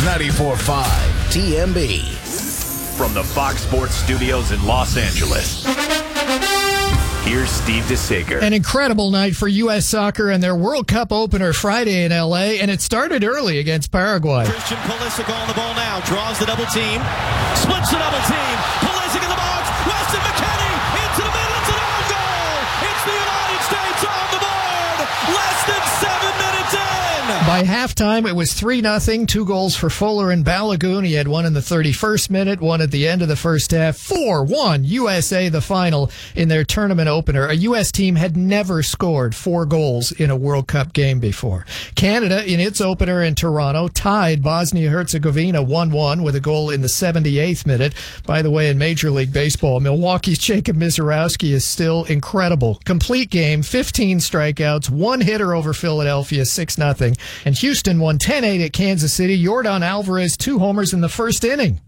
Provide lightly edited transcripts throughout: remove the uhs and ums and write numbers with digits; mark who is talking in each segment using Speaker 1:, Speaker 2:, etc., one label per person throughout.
Speaker 1: 94.5 TMB.
Speaker 2: From the Fox Sports Studios in Los Angeles, here's Steve DeSager.
Speaker 3: An incredible night for U.S. soccer and their World Cup opener Friday in L.A., and it started early against Paraguay.
Speaker 4: Christian Pulisic on the ball now, draws the double team, splits the double team, Pulisic in the box, Weston McKennie into the middle, it's an own goal! It's the United States on the board! Less than 7 minutes in!
Speaker 3: By halftime, it was 3-0, 2 goals for Fuller and Balogun. He had one in the 31st minute, one at the end of the first half. 4-1 USA, the final in their tournament opener. A U.S. team had never scored 4 goals in a World Cup game before. Canada, in its opener in Toronto, tied Bosnia-Herzegovina 1-1 with a goal in the 78th minute. By the way, in Major League Baseball, Milwaukee's Jacob Misiorowski is still incredible. Complete game, 15 strikeouts, 1 hitter over Philadelphia, 6-0. And Houston won 10-8 at Kansas City. Yordan Alvarez, 2 homers in the first inning.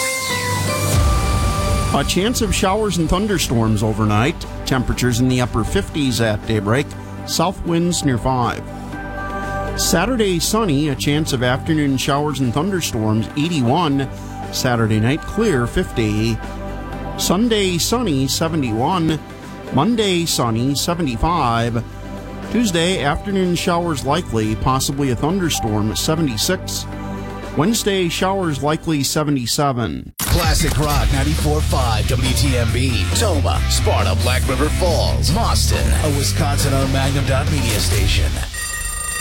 Speaker 5: A chance of showers and thunderstorms overnight. Temperatures in the upper 50s at daybreak. South winds near 5. Saturday sunny. A chance of afternoon showers and thunderstorms. 81. Saturday night clear. 50. Sunday sunny. 71. Monday sunny. 75. Tuesday, afternoon showers likely, possibly a thunderstorm, 76. Wednesday, showers likely, 77.
Speaker 1: Classic Rock 94.5 WTMB. Toma, Sparta, Black River Falls, Boston, a Wisconsin-owned Magnum Dot media station.